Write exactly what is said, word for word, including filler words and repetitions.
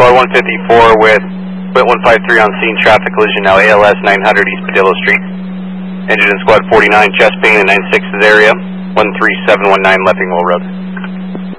squad one fifty-four with Quit one five three on scene, traffic collision now A L S nine hundred East Padillo Street. Engine in squad forty-nine, chest pain in nine six's area, one three seven one nine Leffingwell Road.